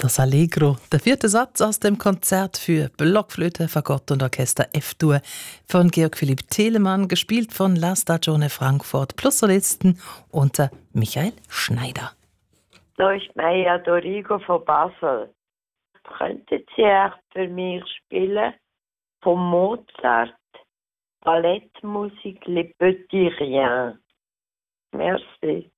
Das Allegro, der vierte Satz aus dem Konzert für Blockflöte, Fagott und Orchester F-Dur von Georg Philipp Telemann, gespielt von La Stagione Frankfurt plus Solisten unter Michael Schneider. Da ist Maya Dorigo von Basel. Könnten Sie auch für mich spielen von Mozart Ballettmusik Le Petit Rien? Merci.